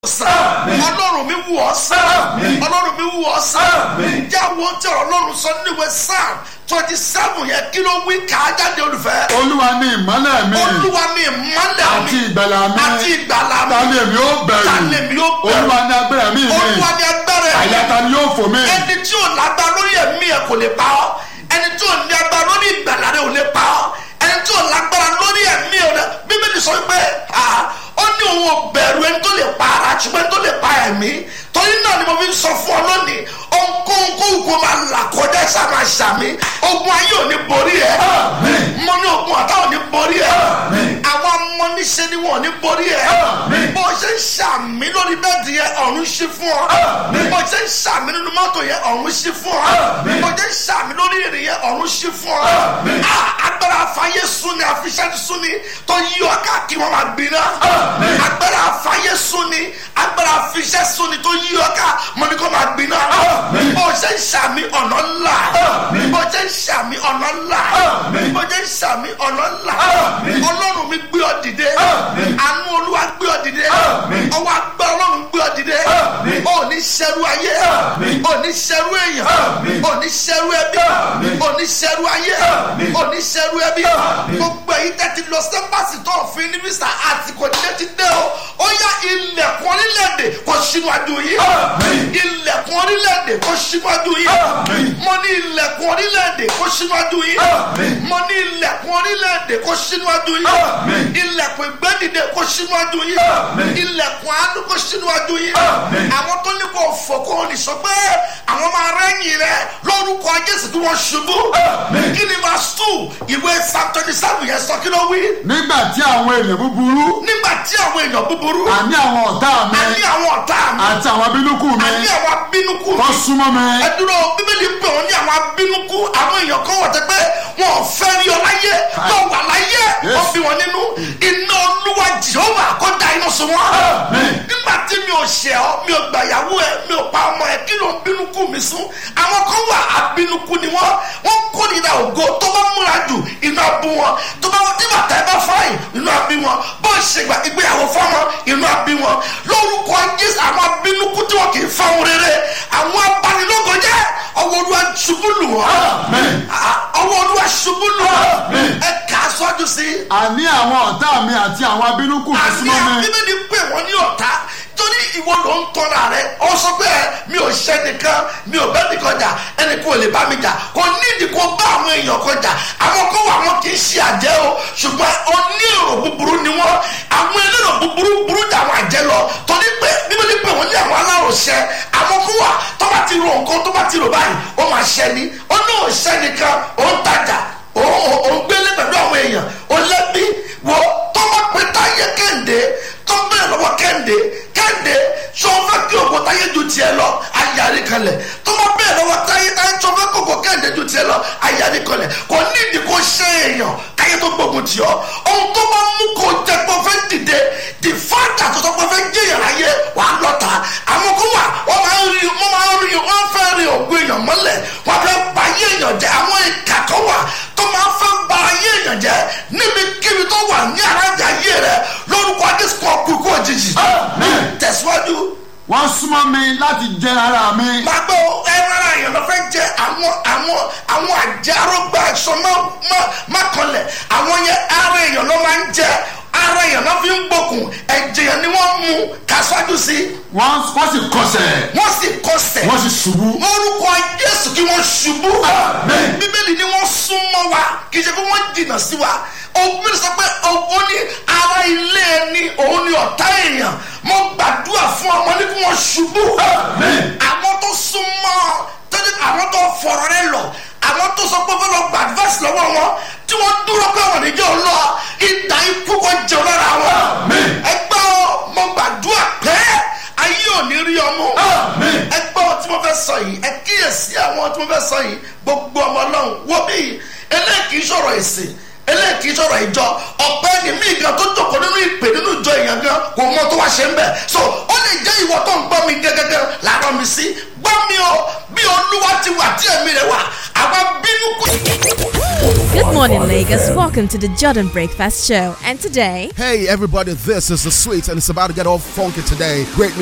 Ọlọ́run mi wù ọ́ sàn. Ọlọ́run mi wù ọ́ sàn. Jẹ́ àwọn tí Ọlọ́run sọ nínú ìwé Psalm 27 yẹn kí ló wí ká jáde olùfẹ́. Olúwa ni ìmọ́lẹ̀ mi. Olúwa ni ìmọ́lẹ̀ mi. Àti ìgbàlà mi. Àti ìgbàlà mi. Ta ni èmi ó bẹ̀rù? Ta ni èmi ó bẹ̀rù? Olúwa ni agbára mi. Olúwa ni agbára mi. Àyà ta ni yóò fò mí? Ẹni tí ò lágbára lórí ẹ̀mí ẹ̀ kò lè pa ọ́. Ẹni tí ò ní agbára lórí ìgbàlà rẹ̀ ò lè pa ọ́. Ẹni tí ò lágbára lórí ẹ̀mí ẹ̀ Bíbélì sọ pé ó ní òun ò bẹ̀rù ẹni tó lè pa ara ṣùgbọ́n ẹni tó lè pa ẹ̀mí. Torí náà ni mo fi ń sọ fún ọ lónìí ohunkóhun kó máa là kọjá sá máa ṣàmì ogun ayé ò ní borí ẹ. Mo ní ogun ọ̀tá ò ní borí ẹ. Àwọn ọmọ níṣẹ́ ni wọn ò ní borí ẹ. Bó ṣe ń ṣàmì lórí bẹ́ẹ̀dì yẹn ọ̀run ṣí fún ọ. Bó ṣe ń ṣàmì nínú mọ́tò yẹn ọ̀run ṣí fún ọ. Bó ṣe ń ṣàmì lórí ìrìn yẹn ọ̀run ṣí fún ọ. Agbára afáyé sún ni àfiṣẹ́ sún ni tó yí ọ káàkiri wọn máa gbiná. Agbára afáyé sún ni agbára afiṣẹ́ sún ni tó yí ọ ká mọ ní kó máa gbiná. Bó ṣe ń ṣàmì ọ̀nà ńlá. Bó ṣe ń ṣàmì ọ̀nà ńlá. Bó ṣe ń ṣàmì ọ̀nà ńlá. Ọlọ́run mi gbé ọ dìde. Àánú Olúwa gbé ọ dìde. Ọwọ́ agbára Ọlọ́run gbé ọ dìde. Ó ní ṣẹrú ayé. Ó ní ṣẹrú èèyàn. Ó ní ṣẹrú ẹbí. Ó ní ṣẹrú ayé. Ó ní ṣẹrú ẹbí. Gbogbo èyí tẹ́tí lọ sẹ́pàsì tó òfin ní bísà àti kò dé ti dé o. Ó yá ilẹ̀kùn orílẹ̀-èdè kò ṣíwájú yìí. Ilẹ̀kùn orílẹ̀-èdè kò ṣíwájú yìí. Mo ní ilẹ̀kùn orílẹ̀-èdè kò ṣíwájú yìí. Mo ní ilẹ̀kùn orílẹ̀-èdè kò ṣíwájú yìí. Ilẹ̀kùn ìgbẹ́dìde kò ṣíwájú yìí. Ilẹ̀kùn àánú kò ṣíwájú yìí. Àwọn tó ní kò fò kò ní sọ pé àwọn máa rẹ́yìn rẹ lórúkọ Jésù tí wọ́n ṣubú. Kí ni máa sùn ìwé Psalm 27 yẹn sọ kí ló wí? Nígbà tí àwọn èèyàn búburú. Nígbà tí àwọn èèyàn búburú. Àní àwọn ọ̀tá mi. Àní àwọn ọ̀tá mi. Àti àwọn abínúkù mi. Àní àwọn abínúkù mi. Wọ́n súnmọ́ mi. Ẹ dúró Bíbélì pé òun ní àwọn abínúkú àwọn èèyàn kan wọ̀ tẹ́ pé wọn ò fẹ́ rí ọ láyé tó wà láyé wọ́n bí wọn nínú iná Olúwa Jèhófà kó da iná sun wọn. Nígbà tí mi ò ṣẹ̀ ọ́ mi ò gbàyàwó ẹ mi ò pa ọmọ ẹ kí ló ń bínúkú mi sún àwọn kan wà abínúkú ni wọ́n kórìíra ògo tó bá múra jù iná bú wọn tó bá tí bàtà ẹ bá fáyìn iná bí wọn bó ṣe ìgbéyàwó fọmọ iná bí wọn lórúkọ Jésù àwọn abínúkú tí wọn kì í fáwọn rere àwọn abanilógo jẹ́ ọwọ́ Olúwa ṣubú lù wọ́n ọwọ́ Olúwa ṣubú lù wọ́n ẹ kà á sọ́jú sí. Àní àwọn ọ̀tá mi àti àwọn abínúkù mi súnmọ́ mi. Àní Bíbélì pè wọ́n ní ọ̀tá torí ìwọ ló ń tọ́ra rẹ ọ sọ pé mi ò ṣẹ́ nìkan mi ò bẹ́ẹ̀ nìkan jà ẹnì kò lè bá mi jà kò nídìí kó bá àwọn èèyàn kan jà àwọn kan wà wọn kì í ṣe àjẹ́ o ṣùgbọ́n onírò búburú ni wọ́n àwọn elérò búburú burú jà àwọn àjẹ́ lọ torí pé Bíbélì pè wọ́n ní àwọn aláròṣẹ àwọn kan wà tó bá ti ro nǹkan tó bá ti rò báyìí ó máa ṣẹ́ ni ó ní òṣẹ́ nìkan ó ń tajà ó ń gbélé pẹ̀lú àwọn èèyàn ó lẹ́bí wo tó bá pé táyé Kẹ́hìndé tó bẹ̀rẹ̀ lọ́wọ́ Kẹ́hìndé sọ fẹ́ kí ògbó táyé ju tiẹ̀ lọ ayárí kanlẹ̀ tó bá bẹ̀rẹ̀ lọ́wọ́ táyé sọ fẹ́ kí ògbó Kẹ́hìndé ju tiẹ̀ lọ ayárí kanlẹ̀ kò nídìí kó ṣe èèyàn káyé tó gbógun tì ọ́ ohun tó bá mú kó jẹ́ pé fẹ́ dìde the father tó sọ pé fẹ́ jẹ́ èèyàn láyé wà á lọ́ta àwọn kó wà wọ́n fẹ́ rí ògùn èèyàn mọ́lẹ̀ wọ́n fẹ́ bà ayé èèyàn jẹ́ àwọn ìkà kan wà tó máa fẹ́ bà ayé èèyàn jẹ́ níbikíbi tó wà ní àrájà ayé rẹ lórúkọ Jésù kọ́ kú kó òjijì tẹ̀síwájú. Wọ́n súnmọ́ mi láti jẹ ara mi. Màá gbọ́ ẹran ara èèyàn lọ fẹ́ jẹ àwọn àjàrógbà ẹ̀ṣọ́ má kanlẹ̀ àwọn yẹn ara èèyàn ló máa ń jẹ ara èèyàn ló fi ń gbókùn ẹ̀jẹ̀ yẹn ni wọ́n mú kásánjú sí. Wọ́n sì kọsẹ̀. Wọ́n sì kọsẹ̀. Wọ́n sì ṣubú. Orúkọ Jésù kí wọ́n ṣubú. Bíbélì ni wọ́n súnmọ́ wa kì í ṣe pé wọ́n jìnnà sí wa. Ògbìn sọ pé òun ní ara ilé ẹni òun ní ọ̀tá èèyàn mo gbàdúrà fún ọmọ ní kí wọ́n ṣubú. Àwọn tó súnmọ́ tẹ́lẹ̀ àwọn tó fọ̀rọ̀ rẹ lọ àwọn tó sọ pé fẹ́ lọ gba advice lọ́wọ́ wọn tí wọ́n dúró pé wọ́n níjẹ́ ò lọ ìdá ikú kan jẹun lára wọn. Ẹgbẹ́ mo gbàdúrà pé ayé ò ní rí ọmọ. Ẹgbẹ́ tí mo fẹ́ sọ yìí ẹ kíyèsí àwọn tí mo fẹ́ sọ yìí gbogbo ọmọ Ọlọ́run wọ́n bí eléyìí kì í sọ̀rọ̀ ẹ̀sìn eléyìí kì í sọ̀rọ̀ ìjọ ọ̀pẹ́ ni mí gan tó jókòó nínú ìpè nínú ìjọ èèyàn gan kò mọ tó wá ṣe ń bẹ̀ so ó lè jẹ́ ìwọ tó ń gbọ́ mi gẹ́gẹ́gẹ́ làárọ̀ mi sí gbọ́ mi o bí Olúwa ti wà tí ẹ̀mí rẹ̀ wà àwọn bínú kù. morning, Lagos. Welcome to the Jordan Breakfast Show. And today, hey everybody, this is The Sweets, and it's about to get all funky today. Great